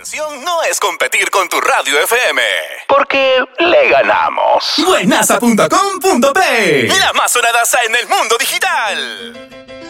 intención no es competir con tu radio FM, porque le ganamos. Buenaza.com.p, La más sonadaza en el mundo digital.